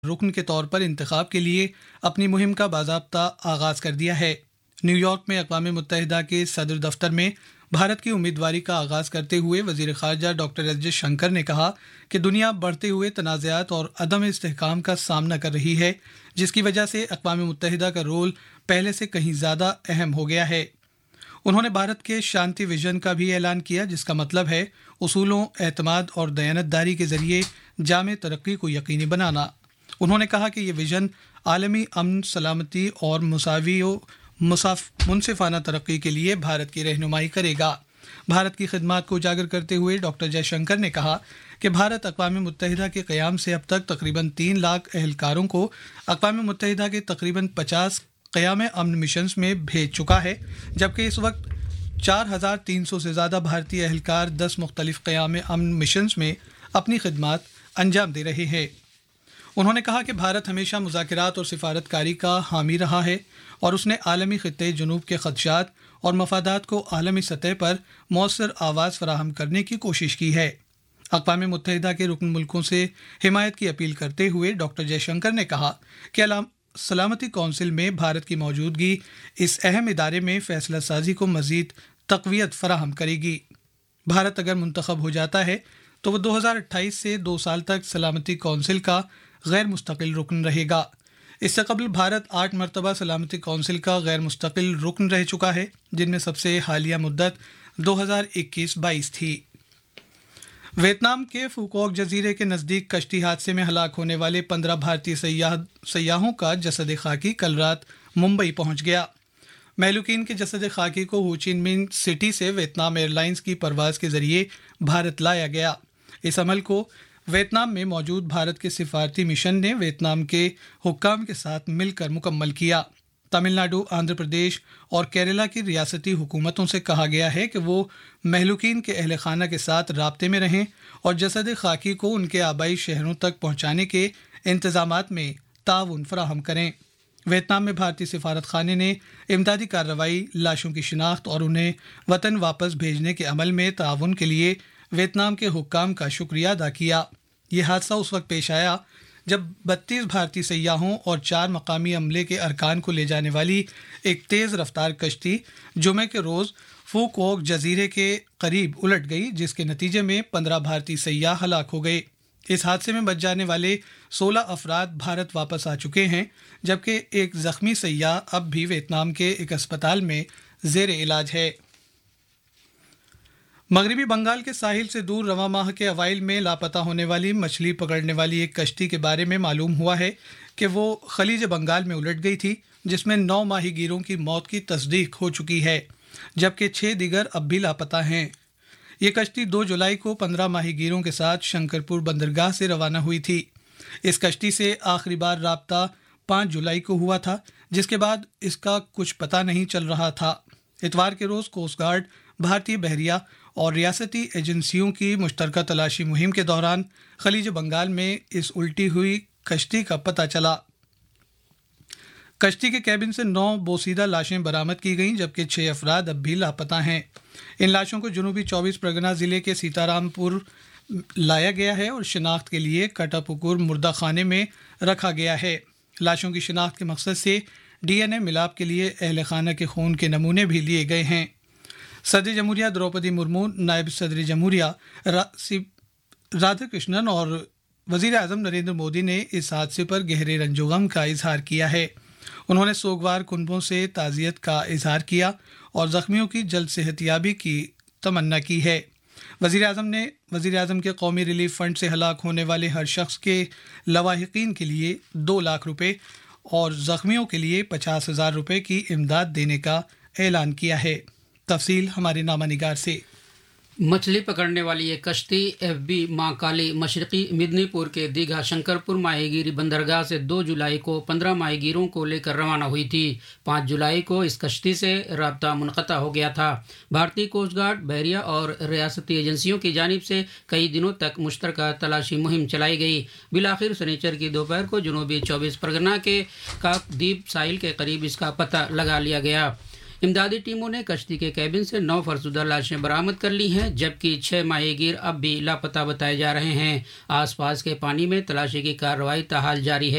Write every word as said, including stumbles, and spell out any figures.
رکن کے طور پر انتخاب کے لیے اپنی مہم کا باضابطہ آغاز کر دیا ہے۔ نیو یارک میں اقوام متحدہ کے صدر دفتر میں بھارت کی امیدواری کا آغاز کرتے ہوئے وزیر خارجہ ڈاکٹر ایس جے شنکر نے کہا کہ دنیا بڑھتے ہوئے تنازعات اور عدم استحکام کا سامنا کر رہی ہے، جس کی وجہ سے اقوام متحدہ کا رول پہلے سے کہیں زیادہ اہم ہو گیا ہے۔ انہوں نے بھارت کے شانتی ویژن کا بھی اعلان کیا، جس کا مطلب ہے اصولوں، اعتماد اور دیانتداری کے ذریعے جامع ترقی کو یقینی بنانا۔ انہوں نے کہا کہ یہ ویژن عالمی امن، سلامتی اور مساوی و منصفانہ ترقی کے لیے بھارت کی رہنمائی کرے گا۔ بھارت کی خدمات کو اجاگر کرتے ہوئے ڈاکٹر جے شنکر نے کہا کہ بھارت اقوام متحدہ کے قیام سے اب تک تقریباً تین لاکھ اہلکاروں کو اقوام متحدہ کے تقریباً پچاس قیام امن مشنز میں بھیج چکا ہے، جبکہ اس وقت چار ہزار تین سو سے زیادہ بھارتی اہلکار دس مختلف قیام امن مشنز میں اپنی خدمات انجام دے رہے ہیں۔ انہوں نے کہا کہ بھارت ہمیشہ مذاکرات اور سفارت کاری کا حامی رہا ہے اور اس نے عالمی خطے جنوب کے خدشات اور مفادات کو عالمی سطح پر مؤثر آواز فراہم کرنے کی کوشش کی ہے۔ اقوام متحدہ کے رکن ملکوں سے حمایت کی اپیل کرتے ہوئے ڈاکٹر جے شنکر نے کہا کہ سلامتی کونسل میں بھارت کی موجودگی اس اہم ادارے میں فیصلہ سازی کو مزید تقویت فراہم کرے گی۔ بھارت اگر منتخب ہو جاتا ہے تو وہ دو ہزار اٹھائیس سے دو سال تک سلامتی کونسل کا غیر مستقل رکن رہے گا۔ اس سے قبل بھارت آٹھ مرتبہ سلامتی کونسل کا غیر مستقل رکن رہ چکا ہے، جن میں سب سے حالیہ مدت دو ہزار اکیس بائیس تھی۔ ویتنام کے فوکوک جزیرے کے نزدیک کشتی حادثے میں ہلاک ہونے والے پندرہ بھارتی سیاح سیاحوں کا جسد خاکی کل رات ممبئی پہنچ گیا۔ مہلوکین کے جسد خاکی کو ہو چی منہ سٹی سے ویتنام ایئر لائنز کی پرواز کے ذریعے بھارت لایا گیا۔ اس عمل کو ویتنام میں موجود بھارت کے سفارتی مشن نے ویتنام کے حکام کے ساتھ مل کر مکمل کیا۔ تمل ناڈو، آندھرا پردیش اور کیرلا کی ریاستی حکومتوں سے کہا گیا ہے کہ وہ مہلوکین کے اہل خانہ کے ساتھ رابطے میں رہیں اور جسد خاکی کو ان کے آبائی شہروں تک پہنچانے کے انتظامات میں تعاون فراہم کریں۔ ویتنام میں بھارتی سفارت خانے نے امدادی کارروائی، لاشوں کی شناخت اور انہیں وطن واپس بھیجنے کے عمل میں تعاون کے لیے ویتنام کے حکام کا شکریہ ادا کیا۔ یہ حادثہ اس وقت پیش آیا جب بتیس بھارتی سیاحوں اور چار مقامی عملے کے ارکان کو لے جانے والی ایک تیز رفتار کشتی جمعے کے روز فوکوک جزیرے کے قریب الٹ گئی، جس کے نتیجے میں پندرہ بھارتی سیاح ہلاک ہو گئے۔ اس حادثے میں بچ جانے والے سولہ افراد بھارت واپس آ چکے ہیں، جبکہ ایک زخمی سیاح اب بھی ویتنام کے ایک اسپتال میں زیر علاج ہے۔ مغربی بنگال کے ساحل سے دور رواں ماہ کے اوائل میں لاپتہ ہونے والی مچھلی پکڑنے والی ایک کشتی کے بارے میں معلوم ہوا ہے کہ وہ خلیج بنگال میں الٹ گئی تھی، جس میں نو ماہی گیروں کی موت کی تصدیق ہو چکی ہے، جبکہ چھ دیگر اب بھی لاپتہ ہیں۔ یہ کشتی دو جولائی کو پندرہ ماہی گیروں کے ساتھ شنکرپور بندرگاہ سے روانہ ہوئی تھی۔ اس کشتی سے آخری بار رابطہ پانچ جولائی کو ہوا تھا، جس کے بعد اس کا کچھ پتہ نہیں چل رہا تھا۔ اتوار کے روز کوسٹ گارڈ، بھارتی بحریہ اور ریاستی ایجنسیوں کی مشترکہ تلاشی مہم کے دوران خلیج بنگال میں اس الٹی ہوئی کشتی کا پتہ چلا۔ کشتی کے کیبن سے نو بوسیدہ لاشیں برآمد کی گئیں، جبکہ چھ افراد اب بھی لاپتہ ہیں۔ ان لاشوں کو جنوبی چوبیس پرگنہ ضلع کے سیتا رام پور لایا گیا ہے اور شناخت کے لیے کٹا پکور مردہ خانے میں رکھا گیا ہے۔ لاشوں کی شناخت کے مقصد سے ڈی این اے ملاپ کے لیے اہل خانہ کے خون کے نمونے بھی لیے گئے ہیں۔ صدر جمہوریہ دروپدی مرمو، نائب صدر جمہوریہ رادھا کرشنن اور وزیر اعظم نریندر مودی نے اس حادثے پر گہرے رنج و غم کا اظہار کیا ہے۔ انہوں نے سوگوار کنبوں سے تعزیت کا اظہار کیا اور زخمیوں کی جلد صحت یابی کی تمنا کی ہے۔ وزیر اعظم نے وزیر اعظم کے قومی ریلیف فنڈ سے ہلاک ہونے والے ہر شخص کے لواحقین کے لیے دو لاکھ روپے اور زخمیوں کے لیے پچاس ہزار روپے کی امداد دینے کا اعلان کیا ہے۔ تفصیل ہمارے نامہ نگار سے۔ مچھلی پکڑنے والی ایک کشتی ایف بی ماں کالی مشرقی مدنی پور کے دیگھا شنکرپور ماہی گیری بندرگاہ سے دو جولائی کو پندرہ ماہی گیروں کو لے کر روانہ ہوئی تھی۔ پانچ جولائی کو اس کشتی سے رابطہ منقطع ہو گیا تھا۔ بھارتی کوسٹ گارڈ، بحریہ اور ریاستی ایجنسیوں کی جانب سے کئی دنوں تک مشترکہ تلاشی مہم چلائی گئی۔ بالآخر سنیچر کی دوپہر کو جنوبی چوبیس پرگنہ کے کاک دیپ ساحل کے قریب اس کا پتہ لگا لیا گیا۔ امدادی ٹیموں نے کشتی کے کیبن سے نو فرسودہ لاشیں برآمد کر لی ہیں، جبکہ چھ ماہی گیر اب بھی لاپتہ بتائے جا رہے ہیں۔ آس پاس کے پانی میں تلاشی کی کارروائی تاحال جاری ہے۔